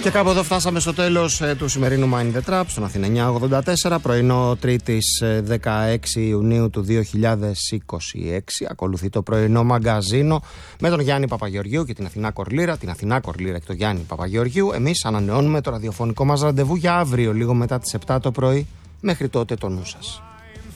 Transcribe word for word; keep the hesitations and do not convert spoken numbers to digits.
Και κάπου εδώ φτάσαμε στο τέλος ε, του σημερινού Mind the Trap στον Αθήνα εννιακόσια ογδόντα τέσσερα, πρωινό Τρίτης ε, δεκαέξι Ιουνίου του δύο χιλιάδες είκοσι έξι. Ακολουθεί το πρωινό μαγκαζίνο με τον Γιάννη Παπαγεωργίου και την Αθηνά Κορλήρα, την Αθηνά Κορλήρα και τον Γιάννη Παπαγεωργίου. Εμείς ανανεώνουμε το ραδιοφωνικό μας ραντεβού για αύριο, λίγο μετά τις επτά το πρωί. Μέχρι τότε το νου σας.